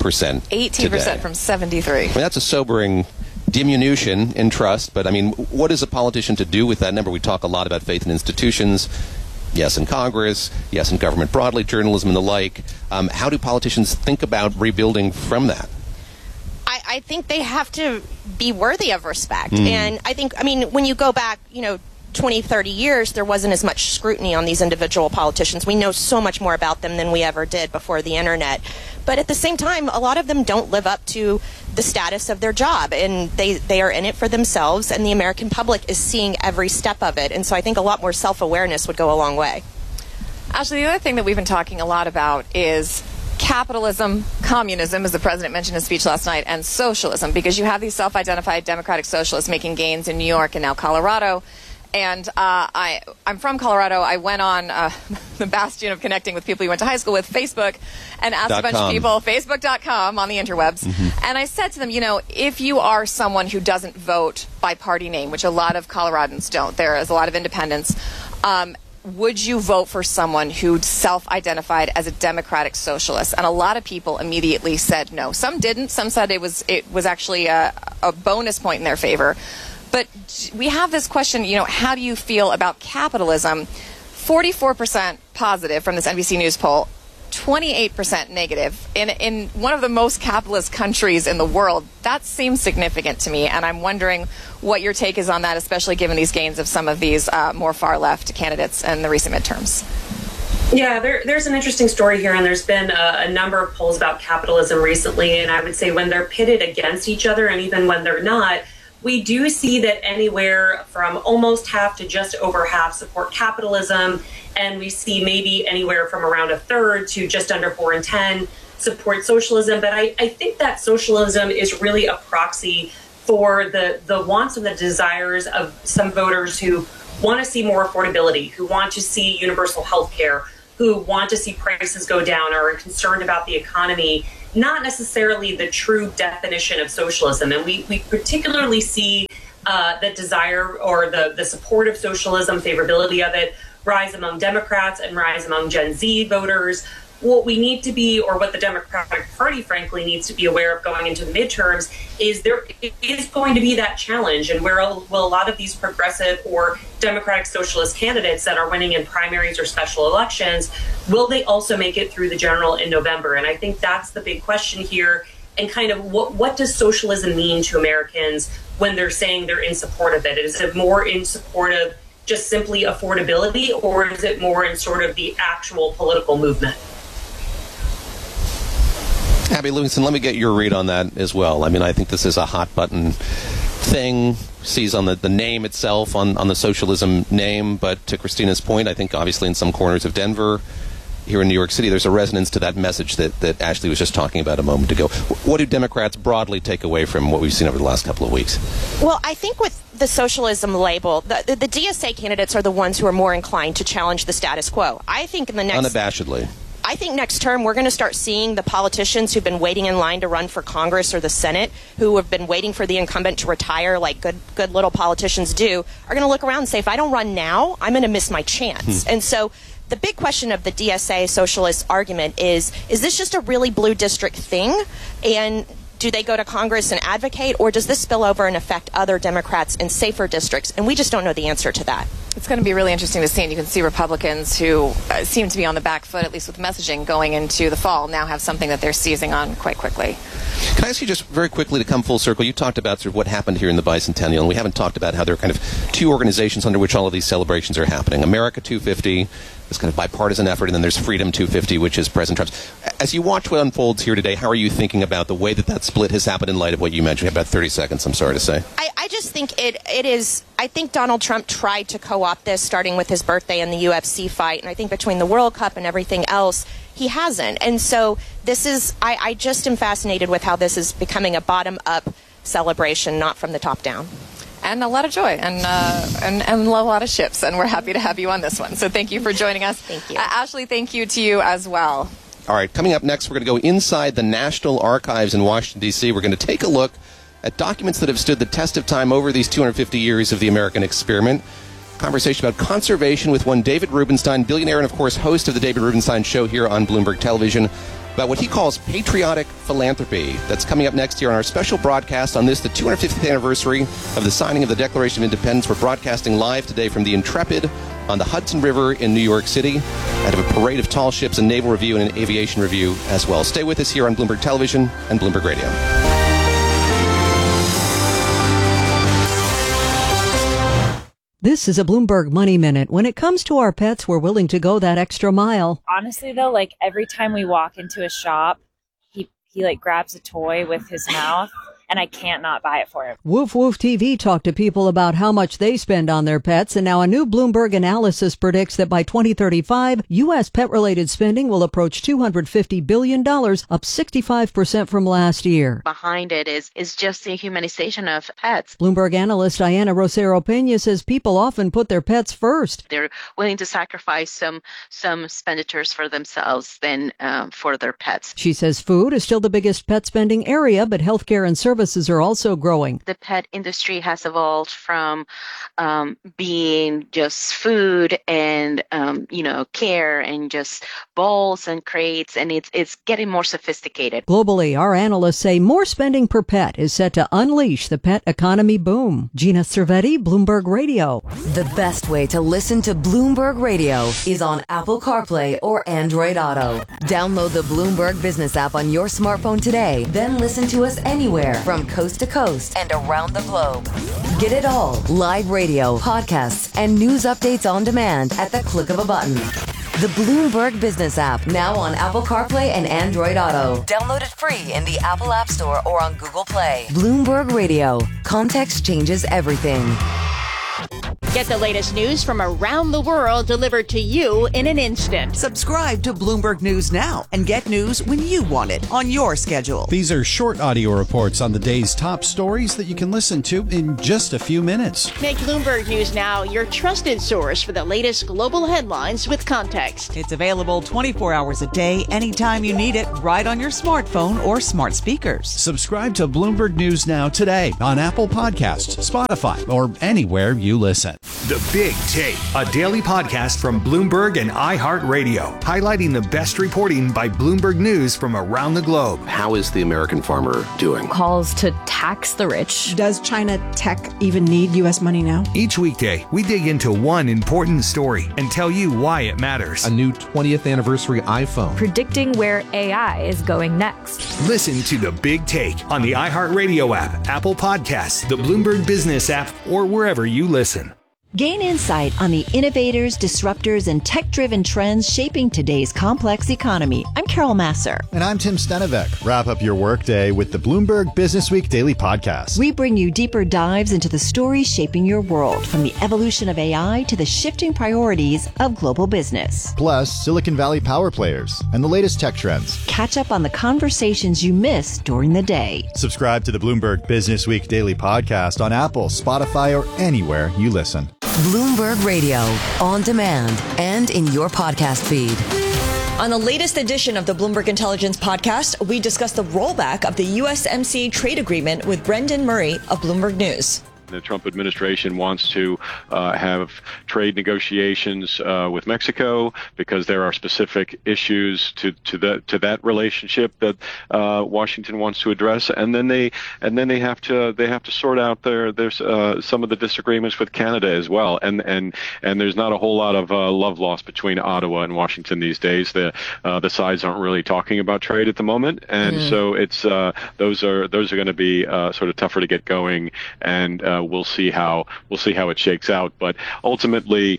18% from 73. I mean, that's a sobering diminution in trust, but I mean, what is a politician to do with that number? We talk a lot about faith in institutions. Yes, in Congress, yes, in government broadly, journalism and the like. How do politicians think about rebuilding from that? I think they have to be worthy of respect. And I think, when you go back, 20, 30 years, there wasn't as much scrutiny on these individual politicians. We know so much more about them than we ever did before the internet. But at the same time, a lot of them don't live up to the status of their job, and they are in it for themselves, and the American public is seeing every step of it. And so I think a lot more self-awareness would go a long way. Ashley, the other thing that we've been talking a lot about is capitalism, communism, as the president mentioned in his speech last night, and socialism, because you have these self-identified democratic socialists making gains in New York and now Colorado. And I'm from Colorado. I went on the bastion of connecting with people you went to high school with, Facebook, and asked a bunch of people, Facebook.com on the interwebs. And I said to them, if you are someone who doesn't vote by party name, which a lot of Coloradans don't, there is a lot of independents, would you vote for someone who self-identified as a democratic socialist? And a lot of people immediately said no. Some didn't. Some said it was actually a bonus point in their favor. But we have this question, how do you feel about capitalism? 44% positive from this NBC News poll, 28% negative. In one of the most capitalist countries in the world, that seems significant to me. And I'm wondering what your take is on that, especially given these gains of some of these more far-left candidates in the recent midterms. Yeah, there's an interesting story here, and there's been a number of polls about capitalism recently. And I would say when they're pitted against each other, and even when they're not, we do see that anywhere from almost half to just over half support capitalism, and we see maybe anywhere from around a third to just under 4 in 10 support socialism. But I think that socialism is really a proxy for the wants and the desires of some voters who want to see more affordability, who want to see universal health care, who want to see prices go down, or are concerned about the economy, not necessarily the true definition of socialism. And we particularly see the desire or the support of socialism, favorability of it, rise among Democrats and rise among Gen Z voters. What we need to be, or what the Democratic Party, frankly, needs to be aware of going into the midterms is there is going to be that challenge. And where will a lot of these progressive or Democratic Socialist candidates that are winning in primaries or special elections, will they also make it through the general in November? And I think that's the big question here. And kind of what does socialism mean to Americans when they're saying they're in support of it? Is it more in support of just simply affordability, or is it more in sort of the actual political movement? Abby Livingston, let me get your read on that as well. I mean, I think this is a hot button thing, sees on the name itself, on the socialism name. But to Christina's point, I think obviously in some corners of Denver, here in New York City, there's a resonance to that message that Ashley was just talking about a moment ago. What do Democrats broadly take away from what we've seen over the last couple of weeks? Well, I think with the socialism label, the DSA candidates are the ones who are more inclined to challenge the status quo. I think in the next... Unabashedly. I think next term we're going to start seeing the politicians who've been waiting in line to run for Congress or the Senate, who have been waiting for the incumbent to retire like good little politicians do, are going to look around and say, if I don't run now, I'm going to miss my chance. And so the big question of the DSA socialist argument is this just a really blue district thing? And do they go to Congress and advocate, or does this spill over and affect other Democrats in safer districts? And we just don't know the answer to that. It's going to be really interesting to see, and you can see Republicans who seem to be on the back foot, at least with messaging going into the fall, now have something that they're seizing on quite quickly. Can I ask you just very quickly to come full circle? You talked about sort of what happened here in the Bicentennial, and we haven't talked about how there are kind of two organizations under which all of these celebrations are happening. America 250, this kind of bipartisan effort, and then there's Freedom 250, which is President Trump's. As you watch what unfolds here today, how are you thinking about the way that split has happened in light of what you mentioned? We have about 30 seconds, I'm sorry to say. I just think it is, I think Donald Trump tried to co-opt this, starting with his birthday and the UFC fight, and I think between the World Cup and everything else, he hasn't. And so this is, I just am fascinated with how this is becoming a bottom-up celebration, not from the top down. And a lot of joy and a lot of ships, and we're happy to have you on this one. So thank you for joining us. Thank you. Ashley, thank you to you as well. All right, coming up next, we're going to go inside the National Archives in Washington, D.C. We're going to take a look at documents that have stood the test of time over these 250 years of the American experiment. Conversation about conservation with one David Rubenstein, billionaire and, of course, host of the David Rubenstein Show here on Bloomberg Television, about what he calls patriotic philanthropy. That's coming up next here on our special broadcast on this, the 250th anniversary of the signing of the Declaration of Independence. We're broadcasting live today from the Intrepid on the Hudson River in New York City. I have a parade of tall ships, a naval review, and an aviation review as well. Stay with us here on Bloomberg Television and Bloomberg Radio. This is a Bloomberg Money Minute. When it comes to our pets, we're willing to go that extra mile. Honestly, though, like every time we walk into a shop, he like grabs a toy with his mouth, and I can't not buy it for him. Woof Woof TV talked to people about how much they spend on their pets, and now a new Bloomberg analysis predicts that by 2035, U.S. pet-related spending will approach $250 billion, up 65% from last year. Behind it is just the humanization of pets. Bloomberg analyst Diana Rosero Peña says people often put their pets first. They're willing to sacrifice some expenditures for themselves than for their pets. She says food is still the biggest pet spending area, but healthcare and services are also growing. The pet industry has evolved from being just food and care and just bowls and crates, and it's getting more sophisticated. Globally, our analysts say more spending per pet is set to unleash the pet economy boom. Gina Cervetti, Bloomberg Radio. The best way to listen to Bloomberg Radio is on Apple CarPlay or Android Auto. Download the Bloomberg Business app on your smartphone today, then listen to us anywhere from coast to coast and around the globe. Get it all. Live radio, podcasts, and news updates on demand at the click of a button. The Bloomberg Business app, now on Apple CarPlay and Android Auto. Download it free in the Apple App Store or on Google Play. Bloomberg Radio. Context changes everything. Get the latest news from around the world delivered to you in an instant. Subscribe to Bloomberg News now and get news when you want it on your schedule. These are short audio reports on the day's top stories that you can listen to in just a few minutes. Make Bloomberg News Now your trusted source for the latest global headlines with context. It's available 24 hours a day, anytime you need it, right on your smartphone or smart speakers. Subscribe to Bloomberg News Now today on Apple Podcasts, Spotify, or anywhere you listen. The Big Take, a daily podcast from Bloomberg and iHeartRadio, highlighting the best reporting by Bloomberg News from around the globe. How is the American farmer doing? Calls to tax the rich. Does China tech even need U.S. money now? Each weekday, we dig into one important story and tell you why it matters. A new 20th anniversary iPhone. Predicting where AI is going next. Listen to The Big Take on the iHeartRadio app, Apple Podcasts, the Bloomberg Business app, or wherever you listen. Gain insight on the innovators, disruptors, and tech-driven trends shaping today's complex economy. I'm Carol Masser. And I'm Tim Stenevec. Wrap up your workday with the Bloomberg Business Week Daily Podcast. We bring you deeper dives into the stories shaping your world, from the evolution of AI to the shifting priorities of global business. Plus, Silicon Valley power players and the latest tech trends. Catch up on the conversations you missed during the day. Subscribe to the Bloomberg Business Week Daily Podcast on Apple, Spotify, or anywhere you listen. Bloomberg Radio, on demand and in your podcast feed. On the latest edition of the Bloomberg Intelligence Podcast, we discuss the rollback of the USMCA trade agreement with Brendan Murray of Bloomberg News. The Trump administration wants to have trade negotiations with Mexico because there are specific issues to that relationship that Washington wants to address, and then they have to sort out there's some of the disagreements with Canada as well, and there's not a whole lot of love lost between Ottawa and Washington these days. The sides aren't really talking about trade at the moment, and so it's those are going to be sort of tougher to get going, and we'll see how it shakes out. But ultimately,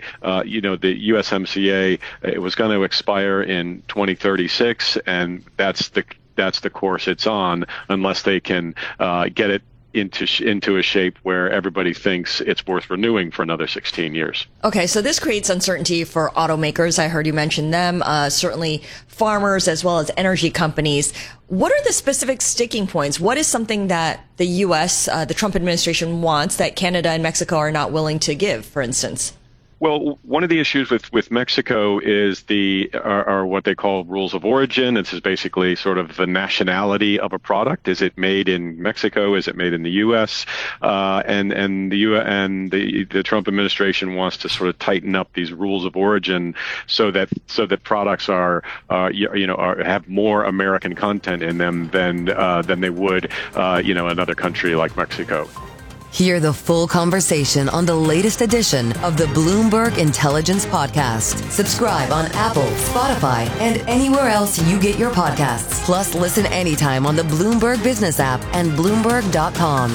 the USMCA, it was going to expire in 2036, and that's the course it's on, unless they can get it into a shape where everybody thinks it's worth renewing for another 16 years. Okay, so this creates uncertainty for automakers. I heard you mention them, certainly farmers as well as energy companies. What are the specific sticking points? What is something that the U.S., the Trump administration wants that Canada and Mexico are not willing to give, for instance? Well, one of the issues with Mexico is are what they call rules of origin. This is basically sort of the nationality of a product. Is it made in Mexico? Is it made in the U.S.? And the Trump administration wants to sort of tighten up these rules of origin so that products have more American content in them than they would another country like Mexico. Hear the full conversation on the latest edition of the Bloomberg Intelligence Podcast. Subscribe on Apple, Spotify, and anywhere else you get your podcasts. Plus, listen anytime on the Bloomberg Business app and Bloomberg.com.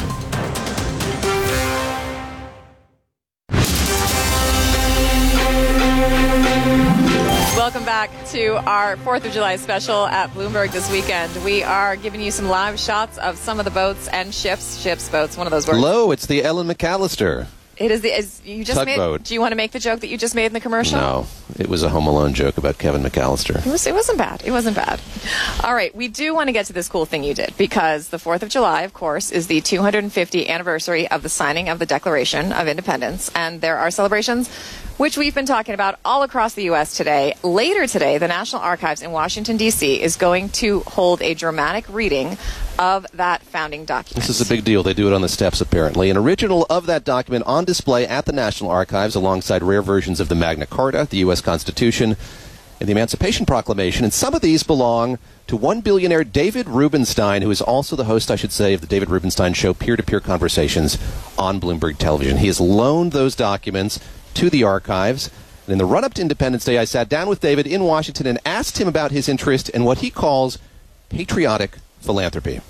Welcome back to our 4th of July special at Bloomberg this weekend. We are giving you some live shots of some of the boats and ships, boats, one of those words. Hello, it's the Ellen McAllister. It is you just tugboat. made. Do you want to make the joke that you just made in the commercial? No, it was a Home Alone joke about Kevin McAllister. It wasn't bad. It wasn't bad. All right, we do want to get to this cool thing you did, because the 4th of July, of course, is the 250th anniversary of the signing of the Declaration of Independence, and there are celebrations which we've been talking about all across the U.S. today. Later today, the National Archives in Washington, D.C. is going to hold a dramatic reading of that founding document. This is a big deal. They do it on the steps, apparently. An original of that document on display at the National Archives alongside rare versions of the Magna Carta, the U.S. Constitution, and the Emancipation Proclamation. And some of these belong to one billionaire, David Rubenstein, who is also the host, I should say, of the David Rubenstein Show, peer-to-peer conversations on Bloomberg Television. He has loaned those documents to the archives. And in the run-up to Independence Day, I sat down with David in Washington and asked him about his interest in what he calls patriotic philanthropy.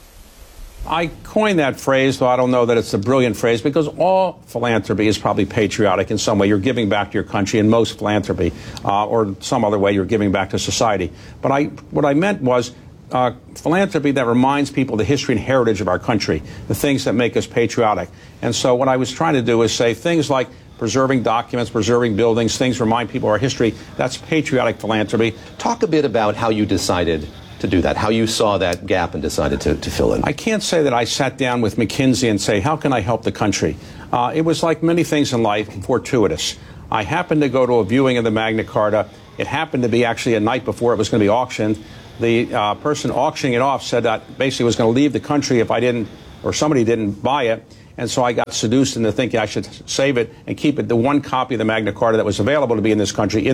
I coined that phrase, though I don't know that it's a brilliant phrase, because all philanthropy is probably patriotic in some way. You're giving back to your country in most philanthropy, or some other way you're giving back to society. But what I meant was philanthropy that reminds people of the history and heritage of our country, the things that make us patriotic. And so what I was trying to do is say things like preserving documents, preserving buildings, things remind people of our history. That's patriotic philanthropy. Talk a bit about how you decided to do that, how you saw that gap and decided to fill in. I can't say that I sat down with McKinsey and say, how can I help the country? It was like many things in life, fortuitous. I happened to go to a viewing of the Magna Carta. It happened to be actually a night before it was going to be auctioned. The person auctioning it off said that basically was going to leave the country if I didn't, or somebody didn't buy it. And so I got seduced into thinking I should save it and keep it, the one copy of the Magna Carta that was available to be in this country.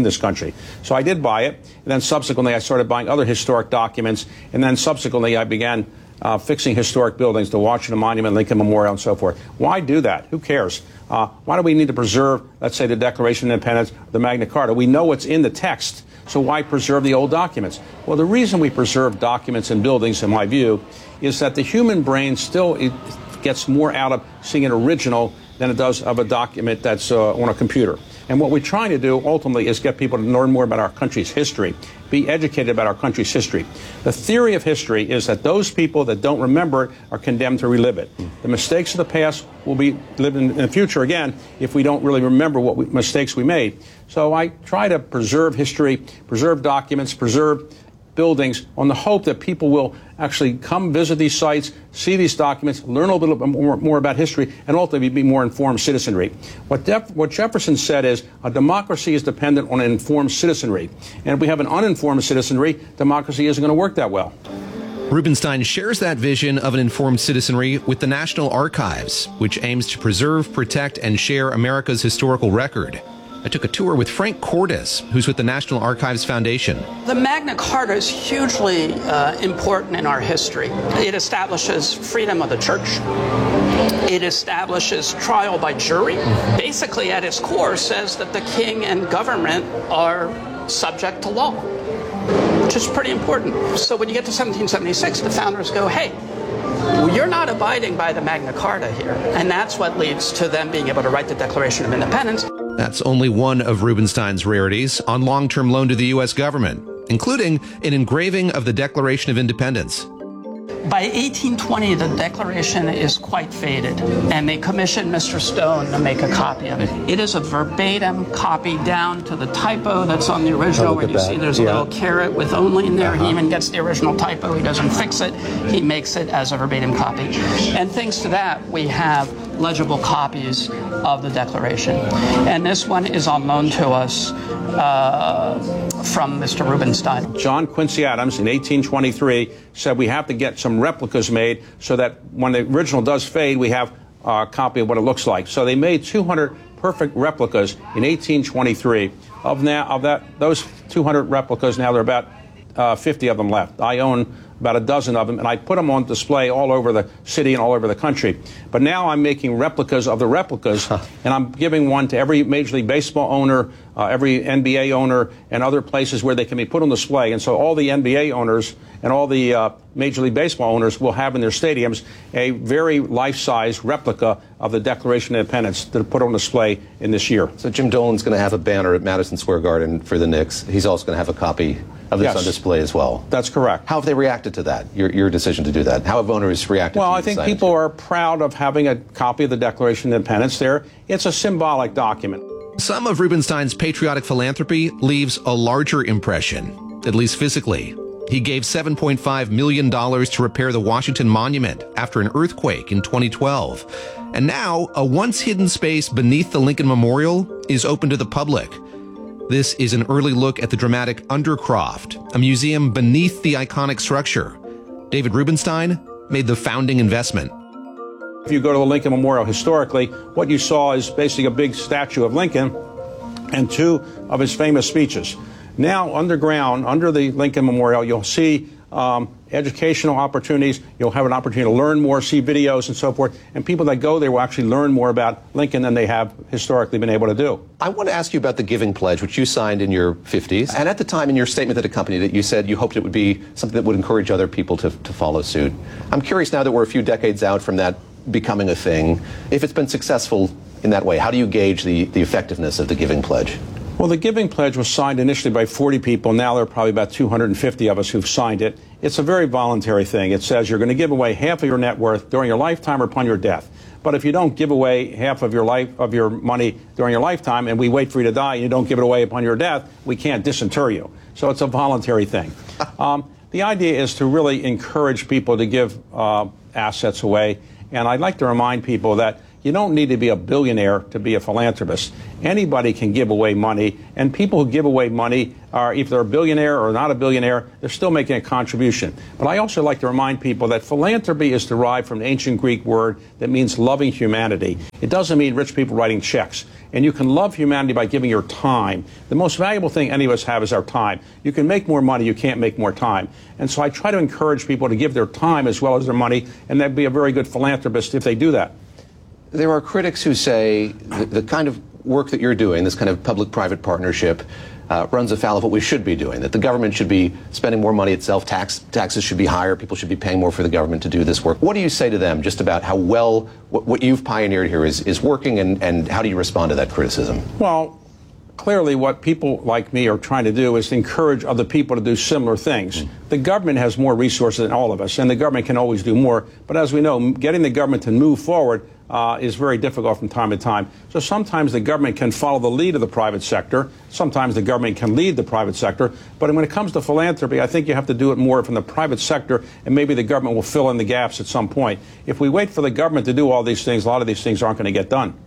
So I did buy it. And then subsequently I started buying other historic documents. And then subsequently I began fixing historic buildings, the Washington Monument, Lincoln Memorial, and so forth. Why do that? Who cares? Why do we need to preserve, let's say, the Declaration of Independence, the Magna Carta? We know what's in the text. So why preserve the old documents? Well, the reason we preserve documents and buildings, in my view, is that the human brain still gets more out of seeing an original than it does of a document that's on a computer. And what we're trying to do ultimately is get people to learn more about our country's history, be educated about our country's history. The theory of history is that those people that don't remember it are condemned to relive it. The mistakes of the past will be lived in the future again if we don't really remember what mistakes we made. So I try to preserve history, preserve documents, preserve buildings on the hope that people will actually come visit these sites, see these documents, learn a little bit more about history, and ultimately be more informed citizenry. What Jefferson said is a democracy is dependent on an informed citizenry. And if we have an uninformed citizenry, democracy isn't going to work that well. Rubenstein shares that vision of an informed citizenry with the National Archives, which aims to preserve, protect, and share America's historical record. I took a tour with Frank Cordes, who's with the National Archives Foundation. The Magna Carta is hugely important in our history. It establishes freedom of the church. It establishes trial by jury. Basically, at its core, says that the king and government are subject to law, which is pretty important. So when you get to 1776, the founders go, hey, you're not abiding by the Magna Carta here. And that's what leads to them being able to write the Declaration of Independence. That's only one of Rubenstein's rarities on long-term loan to the U.S. government, including an engraving of the Declaration of Independence. By 1820, the Declaration is quite faded, and they commissioned Mr. Stone to make a copy of it. It is a verbatim copy down to the typo that's on the original, where you see there's a little caret with only in there. He even gets the original typo. He doesn't fix it. He makes it as a verbatim copy. And thanks to that, we have legible copies of the Declaration. And this one is on loan to us from Mr. Rubenstein. John Quincy Adams in 1823 said we have to get some replicas made so that when the original does fade, we have a copy of what it looks like. So they made 200 perfect replicas in 1823. Those 200 replicas, now there are about 50 of them left. I own about a dozen of them, and I put them on display all over the city and all over the country. But now I'm making replicas of the replicas, and I'm giving one to every Major League Baseball owner, every NBA owner, and other places where they can be put on display. And so all the NBA owners and all the Major League Baseball owners will have in their stadiums a very life-size replica of the Declaration of Independence to put on display in this year. So Jim Dolan's going to have a banner at Madison Square Garden for the Knicks. He's also going to have a copy of this on display as well. That's correct. How have they reacted to that, your decision to do that? How have owners reacted to Well, I think people are proud of having a copy of the Declaration of Independence there. It's a symbolic document. Some of Rubenstein's patriotic philanthropy leaves a larger impression, at least physically. He gave $7.5 million to repair the Washington Monument after an earthquake in 2012. And now, a once hidden space beneath the Lincoln Memorial is open to the public. This is an early look at the dramatic Undercroft, a museum beneath the iconic structure. David Rubenstein made the founding investment. If you go to the Lincoln Memorial historically, what you saw is basically a big statue of Lincoln and two of his famous speeches. Now, underground, under the Lincoln Memorial, you'll see educational opportunities. You'll have an opportunity to learn more, see videos and so forth. And people that go there will actually learn more about Lincoln than they have historically been able to do. I want to ask you about the Giving Pledge, which you signed in your 50s. And at the time, in your statement that accompanied it, you said you hoped it would be something that would encourage other people to follow suit. I'm curious now that we're a few decades out from that becoming a thing, if it's been successful in that way, how do you gauge the effectiveness of the Giving Pledge? Well, the Giving Pledge was signed initially by 40 people. Now there are probably about 250 of us who've signed it. It's a very voluntary thing. It says you're going to give away half of your net worth during your lifetime or upon your death. But if you don't give away half of your money during your lifetime, and we wait for you to die and you don't give it away upon your death, we can't disinter you. So it's a voluntary thing. The idea is to really encourage people to give assets away. And I'd like to remind people that you don't need to be a billionaire to be a philanthropist. Anybody can give away money, and people who give away money are, if they're a billionaire or not a billionaire, they're still making a contribution. But I also like to remind people that philanthropy is derived from an ancient Greek word that means loving humanity. It doesn't mean rich people writing checks. And you can love humanity by giving your time. The most valuable thing any of us have is our time. You can make more money, you can't make more time. And so I try to encourage people to give their time as well as their money, and they'd be a very good philanthropist if they do that. There are critics who say the kind of work that you're doing, this kind of public-private partnership, runs afoul of what we should be doing, that the government should be spending more money itself, taxes should be higher, people should be paying more for the government to do this work. What do you say to them just about how well what you've pioneered here is working, and how do you respond to that criticism? Well, clearly what people like me are trying to do is to encourage other people to do similar things. The government has more resources than all of us, and the government can always do more. But as we know, getting the government to move forward is very difficult from time to time. So sometimes the government can follow the lead of the private sector. Sometimes the government can lead the private sector. But when it comes to philanthropy, I think you have to do it more from the private sector, and maybe the government will fill in the gaps at some point. If we wait for the government to do all these things, a lot of these things aren't going to get done.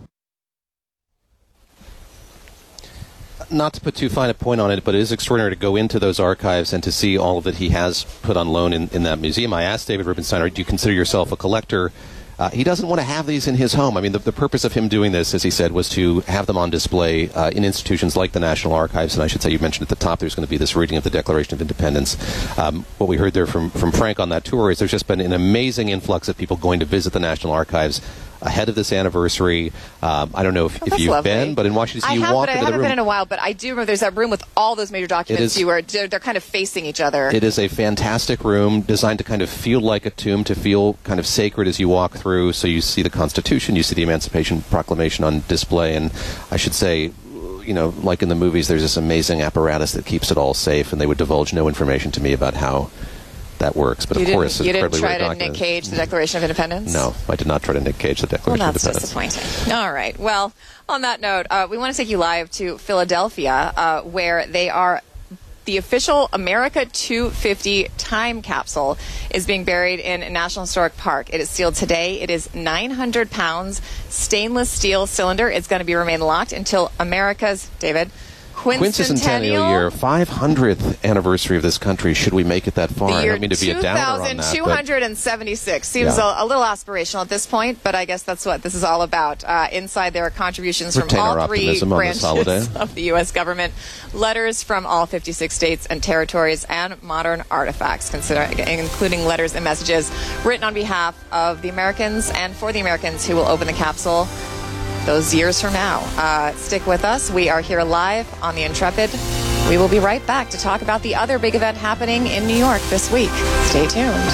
Not to put too fine a point on it, but it is extraordinary to go into those archives and to see all that he has put on loan in that museum. I asked David Rubenstein, do you consider yourself a collector? He doesn't want to have these in his home. I mean, the purpose of him doing this, as he said, was to have them on display in institutions like the National Archives. And I should say, you mentioned at the top, there's going to be this reading of the Declaration of Independence. What we heard there from Frank on that tour is there's just been an amazing influx of people going to visit the National Archives ahead of this anniversary. I don't know if you've lovely. Been, but in Washington D.C. you walk into the room. I haven't been in a while, but I do remember there's that room with all those major documents where they're kind of facing each other. It is a fantastic room designed to kind of feel like a tomb, to feel kind of sacred as you walk through. So you see the Constitution, you see the Emancipation Proclamation on display, and I should say, you know, like in the movies, there's this amazing apparatus that keeps it all safe, and they would divulge no information to me about how that works, but of course, you didn't try to Nick Cage the Declaration of Independence? No, I did not try to Nick Cage the Declaration of Independence. Well, that's disappointing. All right. Well, on that note, we want to take you live to Philadelphia, where they are The official America 250 time capsule is being buried in National Historic Park. It is sealed today. It is 900 pounds stainless steel cylinder. It's going to remain locked until America's, David, quincentennial year, 500th anniversary of this country. Should we make it that far? I don't mean to be a downer on that. 2276 seems a little aspirational at this point, but I guess that's what this is all about. Inside there are contributions from all three branches of the U.S. government, letters from all 56 states and territories, and modern artifacts, including letters and messages written on behalf of the Americans and for the Americans who will open the capsule those years from now. Stick with us. We are here live on the Intrepid. We will be right back to talk about the other big event happening in New York this week. Stay tuned.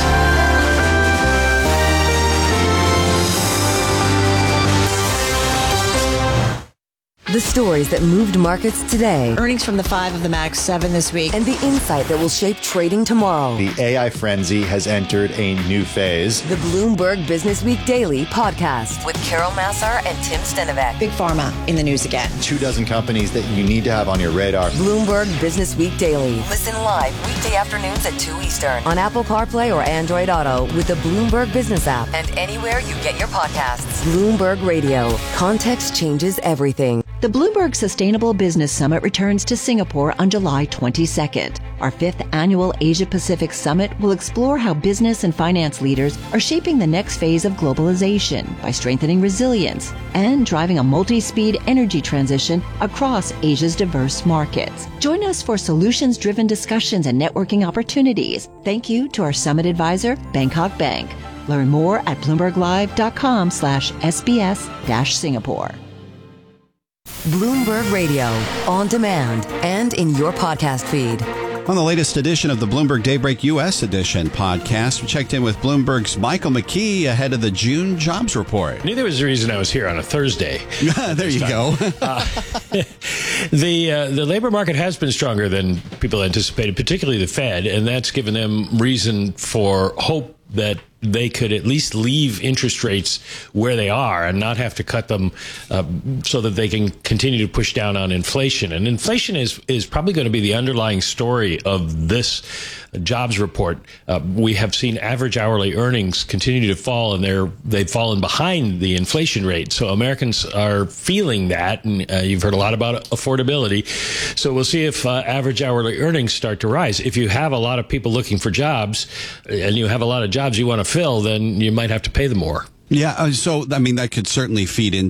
The stories that moved markets today. Earnings from the 5 of the Mag 7 this week. And the insight that will shape trading tomorrow. The AI frenzy has entered a new phase. The Bloomberg Business Week Daily podcast with Carol Massar and Tim Stenovec. Big Pharma in the news again. 24 companies that you need to have on your radar. Bloomberg Business Week Daily. Listen live weekday afternoons at 2 Eastern on Apple CarPlay or Android Auto with the Bloomberg Business app and anywhere you get your podcasts. Bloomberg Radio. Context changes everything. The Bloomberg Sustainable Business Summit returns to Singapore on July 22nd. Our 5th annual Asia-Pacific Summit will explore how business and finance leaders are shaping the next phase of globalization by strengthening resilience and driving a multi-speed energy transition across Asia's diverse markets. Join us for solutions-driven discussions and networking opportunities. Thank you to our summit advisor, Bangkok Bank. Learn more at bloomberglive.com/SBS-Singapore. Bloomberg Radio, on demand and in your podcast feed. On the latest edition of the Bloomberg Daybreak U.S. Edition podcast, we checked in with Bloomberg's Michael McKee ahead of the June jobs report. I knew there was a reason I was here on a Thursday. There you go. The labor market has been stronger than people anticipated, particularly the Fed, and that's given them reason for hope that they could at least leave interest rates where they are and not have to cut them so that they can continue to push down on inflation. And inflation is probably going to be the underlying story of this jobs report. We have seen average hourly earnings continue to fall, and they've fallen behind the inflation rate. So Americans are feeling that, and you've heard a lot about affordability. So we'll see if average hourly earnings start to rise. If you have a lot of people looking for jobs and you have a lot of jobs you want to fill, then you might have to pay them more. Yeah, so, I mean, that could certainly feed into